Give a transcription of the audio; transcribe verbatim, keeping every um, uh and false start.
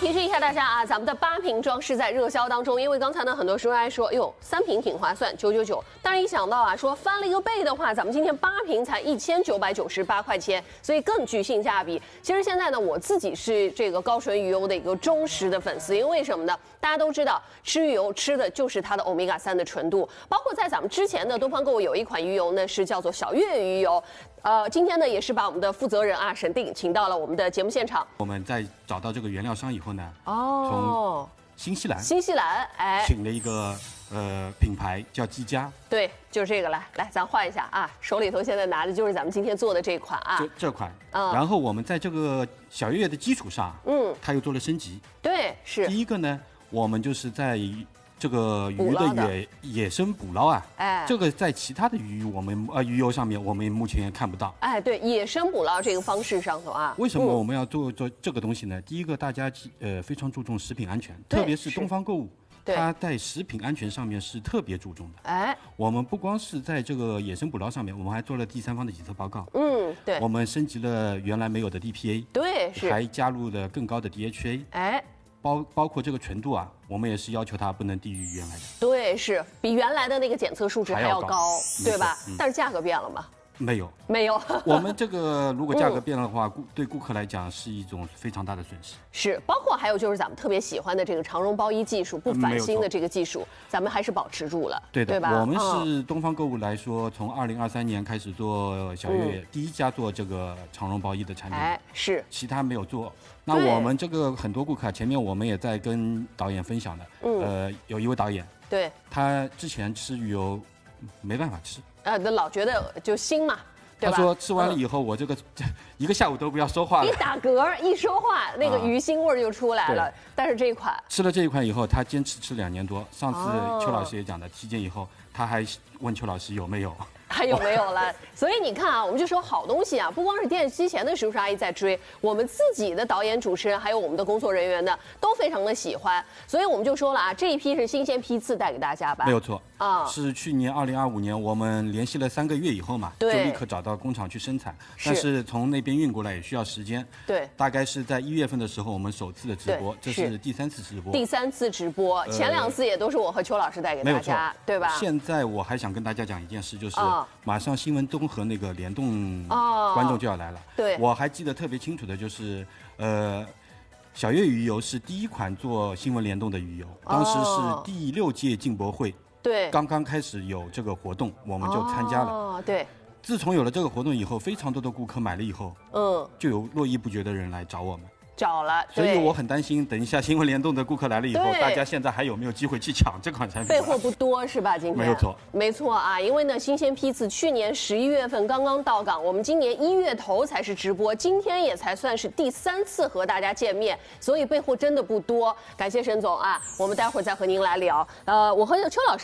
提示一下大家啊，咱们的八瓶装是在热销当中，因为刚才呢很多书友说，哎呦，三瓶挺划算，九九九。但是一想到啊，说翻了一个倍的话，咱们今天八瓶才一千九百九十八块钱，所以更具性价比。其实现在呢，我自己是这个高纯鱼油的一个忠实的粉丝，因为什么呢？大家都知道，吃鱼油吃的就是它的欧米伽三的纯度，包括在咱们之前的东方购物有一款鱼油呢，是叫做小月鱼油。呃，今天呢也是把我们的负责人啊沈定请到了我们的节目现场。 我们在找到这个原料商以后呢， 哦， 从新西兰， 新西兰，哎， 请了一个呃品牌叫积家， 对，就是这个，来来，咱换一下啊，手里头现在拿的就是咱们今天做的这款啊， 这这款， 嗯， 然后我们在这个小月月的基础上，嗯，它又做了升级， 对，是。 第一个呢，我们就是在这个鱼的野野生捕捞啊，哎，这个在其他的鱼我们呃鱼油上面我们目前也看不到。 哎，对，野生捕捞这个方式上头啊， 为什么我们要做做这个东西呢？第一个，大家呃非常注重食品安全，特别是东方购物，它在食品安全上面是特别注重的。哎，我们不光是在这个野生捕捞上面，我们还做了第三方的检测报告。嗯，对，我们升级了原来没有的 D P A， 对，是， 还加入了更高的 D H A。哎。包包括这个纯度啊，我们也是要求它不能低于原来的。对，是比原来的那个检测数值还要高，对吧？嗯、但是价格变了吗？ 没有， 没有。 我们这个如果价格变了的话，顾、对顾客来讲是一种非常大的损失。 是，包括还有就是咱们特别喜欢的这个长绒包衣技术，不返芯的这个技术，咱们还是保持住了。 对的， 对吧？ 我们是东方购物来说，从二零二三年开始做小月月、嗯、第一家做这个长绒包衣的产品， 哎，是， 其他没有做。那我们这个很多顾客，前面我们也在跟导演分享的，嗯，呃，有一位导演， 对， 他之前吃鱼油没办法吃， 呃，老觉得就腥嘛。 他说吃完了以后，我这个一个下午都不要说话了。 一打嗝，一说话，那个鱼腥味就出来了。但是这一款吃了这一款以后，他坚持吃两年多。上次邱老师也讲的，体检以后他还问邱老师有没有。 还有没有了？所以你看啊，我们就说好东西啊，不光是电视机前的叔叔阿姨在追，我们自己的导演、主持人，还有我们的工作人员呢，都非常的喜欢。所以我们就说了啊，这一批是新鲜批次带给大家吧？ 没有错啊，是去年二零二五年我们联系了三个月以后嘛，就立刻找到工厂去生产。但是从那边运过来也需要时间。对，大概是在一月份的时候，我们首次的直播，这是第三次直播。 第三次直播，前两次也都是我和邱老师带给大家，对吧？ 现在我还想跟大家讲一件事，就是。马上新闻综合那个联动观众就要来了，对，我还记得特别清楚的就是，呃，小月鱼油是第一款做新闻联动的鱼油，当时是第六届进博会，对，刚刚开始有这个活动，我们就参加了，哦，对。自从有了这个活动以后，非常多的顾客买了以后，嗯，就有络绎不绝的人来找我们。 找了， 所以我很担心，等一下新闻联动的顾客来了以后，大家现在还有没有机会去抢这款产品？ 备货不多是吧？今天没有错， 没错啊，因为呢，新鲜批次去年十一月份刚刚到港，我们今年一月头才是直播，今天也才算是第三次和大家见面，所以备货真的不多。感谢沈总啊，我们待会儿再和您来聊。呃，我和邱老师。